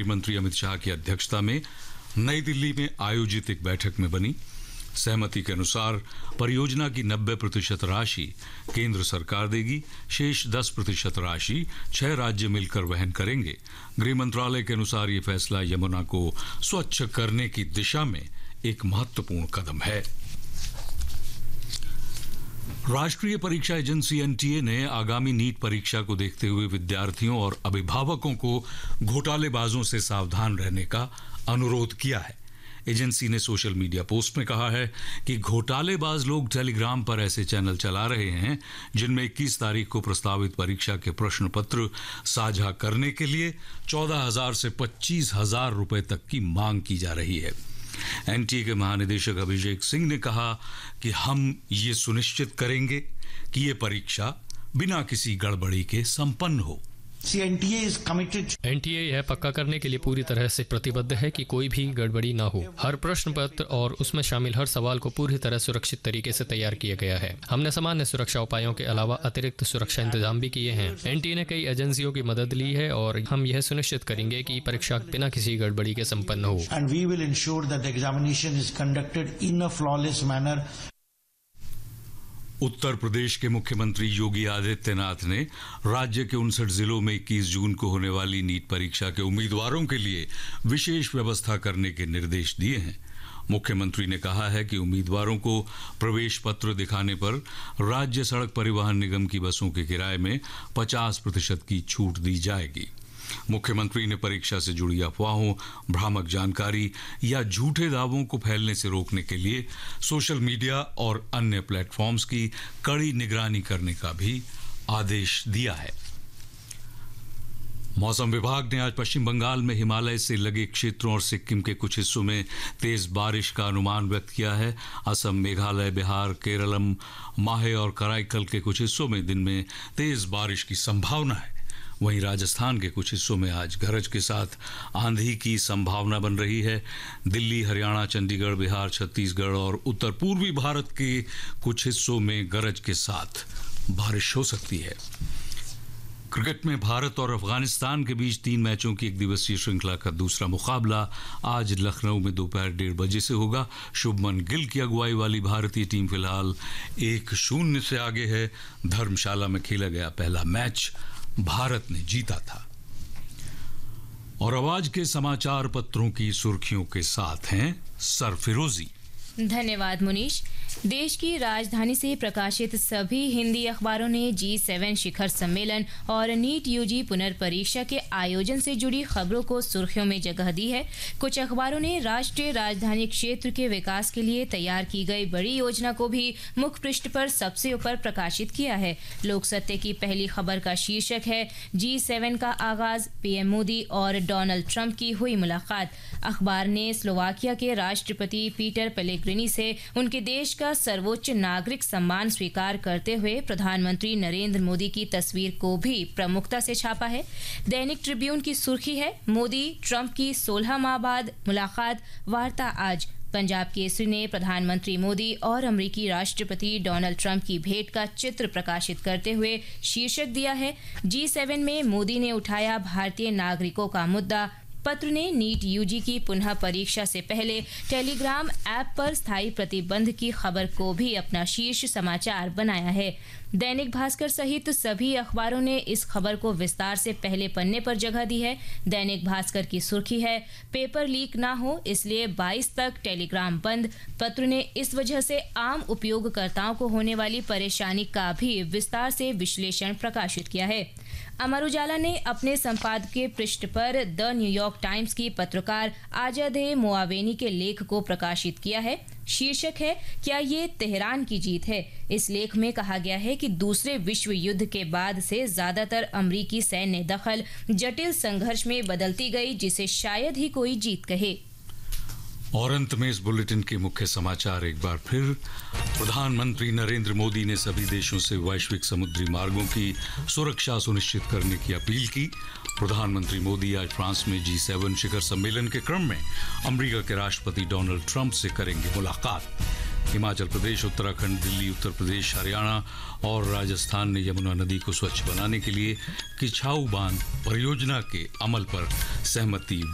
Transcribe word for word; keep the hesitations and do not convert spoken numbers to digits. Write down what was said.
गृह मंत्री अमित शाह की अध्यक्षता में नई दिल्ली में आयोजित एक बैठक में बनी। सहमति के अनुसार परियोजना की नब्बे प्रतिशत राशि केंद्र सरकार देगी, शेष दस प्रतिशत राशि छह राज्य मिलकर वहन करेंगे। गृह मंत्रालय के अनुसार ये फैसला यमुना को स्वच्छ करने की दिशा में एक महत्वपूर्ण कदम है। राष्ट्रीय परीक्षा एजेंसी एनटीए ने आगामी नीट परीक्षा को देखते हुए विद्यार्थियों और अभिभावकों को घोटालेबाजों से सावधान रहने का अनुरोध किया है। एजेंसी ने सोशल मीडिया पोस्ट में कहा है कि घोटालेबाज लोग टेलीग्राम पर ऐसे चैनल चला रहे हैं जिनमें इक्कीस तारीख को प्रस्तावित परीक्षा के प्रश्न पत्र साझा करने के लिए चौदह हजार से पच्चीस हजार रुपए तक की मांग की जा रही है। एनटीए के महानिदेशक अभिषेक सिंह ने कहा कि हम ये सुनिश्चित करेंगे कि ये परीक्षा बिना किसी गड़बड़ी के संपन्न हो। NTA is committed. एनटीए यह पक्का करने के लिए पूरी तरह से प्रतिबद्ध है कि कोई भी गड़बड़ी ना हो। हर प्रश्न पत्र और उसमें शामिल हर सवाल को पूरी तरह सुरक्षित तरीके से तैयार किया गया है। हमने सामान्य सुरक्षा उपायों के अलावा अतिरिक्त सुरक्षा इंतजाम भी किए हैं। एनटीए ने कई एजेंसियों की मदद ली है और हम यह सुनिश्चित करेंगे कि परीक्षा बिना किसी गड़बड़ी के संपन्न हो। And we will ensure that the examination is conducted in a flawless manner. Uttar Pradesh के मुख्यमंत्री योगी आदित्यनाथ ने राज्य के उनसठ जिलों में इक्कीस जून को होने वाली नीट परीक्षा के उम्मीदवारों के लिए विशेष व्यवस्था करने के निर्देश दिए हैं। मुख्यमंत्री ने कहा है कि उम्मीदवारों को प्रवेश पत्र दिखाने पर राज्य सड़क परिवहन निगम की बसों के किराए में पचास प्रतिशत की छूट दी जाएगी। मुख्यमंत्री ने परीक्षा से जुड़ी अफवाहों, भ्रामक जानकारी या झूठे दावों को फैलने से रोकने के लिए सोशल मीडिया और अन्य प्लेटफॉर्म्स की कड़ी निगरानी करने का भी आदेश दिया है। मौसम विभाग ने आज पश्चिम बंगाल में हिमालय से लगे क्षेत्रों और सिक्किम के कुछ हिस्सों में तेज बारिश का अनुमान व्यक्त किया है। असम, मेघालय, बिहार, केरलम, माहे और कराईकल के कुछ हिस्सों में दिन में तेज बारिश की संभावना है। वहीं राजस्थान के कुछ हिस्सों में आज गरज के साथ आंधी की संभावना बन रही है। दिल्ली, हरियाणा, चंडीगढ़, बिहार, छत्तीसगढ़ और उत्तर पूर्वी भारत के कुछ हिस्सों में गरज के साथ बारिश हो सकती है। क्रिकेट में भारत और अफगानिस्तान के बीच तीन मैचों की एक दिवसीय श्रृंखला का दूसरा मुकाबला आज लखनऊ में दोपहर डेढ़ बजे से होगा। शुभमन गिल की अगुवाई वाली भारतीय टीम फिलहाल एक शून्य से आगे है। धर्मशाला में खेला गया पहला मैच भारत ने जीता था। और आवाज के समाचार पत्रों की सुर्खियों के साथ हैं सरफिरोजी। धन्यवाद मुनीश। देश की राजधानी से प्रकाशित सभी हिंदी अखबारों ने जी सेवन शिखर सम्मेलन और नीट यूजी पुनर्परीक्षा के आयोजन से जुड़ी खबरों को सुर्खियों में जगह दी है। कुछ अखबारों ने राष्ट्रीय राजधानी क्षेत्र के विकास के लिए तैयार की गई बड़ी योजना को भी मुख्य पृष्ठ पर सबसे ऊपर प्रकाशित किया है। लोक सत्य की पहली खबर का शीर्षक है जी सेवन का आगाज, पीएम मोदी और डोनाल्ड ट्रंप की हुई मुलाकात। अखबार ने स्लोवाकिया के राष्ट्रपति पीटर पेलेग्रिनी से उनके देश का सर्वोच्च नागरिक सम्मान स्वीकार करते हुए प्रधानमंत्री नरेंद्र मोदी की तस्वीर को भी प्रमुखता से छापा है। दैनिक ट्रिब्यून की सुर्खी है मोदी ट्रंप की सोलह माह बाद मुलाकात, वार्ता आज। पंजाब केसरी ने प्रधानमंत्री मोदी और अमेरिकी राष्ट्रपति डोनाल्ड ट्रंप की भेंट का चित्र प्रकाशित करते हुए शीर्षक दिया है जी सेवन में मोदी ने उठाया भारतीय नागरिकों का मुद्दा। पत्र ने नीट यूजी की पुनः परीक्षा से पहले टेलीग्राम ऐप पर स्थायी प्रतिबंध की खबर को भी अपना शीर्ष समाचार बनाया है। दैनिक भास्कर सहित सभी अखबारों ने इस खबर को विस्तार से पहले पन्ने पर जगह दी है। दैनिक भास्कर की सुर्खी है पेपर लीक ना हो इसलिए बाईस तक टेलीग्राम बंद। पत्र ने इस वजह से आम उपयोगकर्ताओं को होने वाली परेशानी का भी विस्तार से विश्लेषण प्रकाशित किया है। अमर उजाला ने अपने संपादकीय पृष्ठ पर द न्यूयॉर्क टाइम्स की पत्रकार आजादे मोआवेनी के लेख को प्रकाशित किया है। शीर्षक है क्या ये तेहरान की जीत है। इस लेख में कहा गया है कि दूसरे विश्व युद्ध के बाद से ज्यादातर अमरीकी सैन्य दखल जटिल संघर्ष में बदलती गई जिसे शायद ही कोई जीत कहे। और अंत में इस बुलेटिन के मुख्य समाचार एक बार फिर। प्रधानमंत्री नरेंद्र मोदी ने सभी देशों से वैश्विक समुद्री मार्गों की सुरक्षा सुनिश्चित करने की अपील की। प्रधानमंत्री मोदी आज फ्रांस में जी सेवन शिखर सम्मेलन के क्रम में अमेरिका के राष्ट्रपति डोनाल्ड ट्रंप से करेंगे मुलाकात। हिमाचल प्रदेश, उत्तराखंड, दिल्ली, उत्तर प्रदेश, हरियाणा और राजस्थान ने यमुना नदी को स्वच्छ बनाने के लिए किछाऊ बांध परियोजना के अमल पर सहमति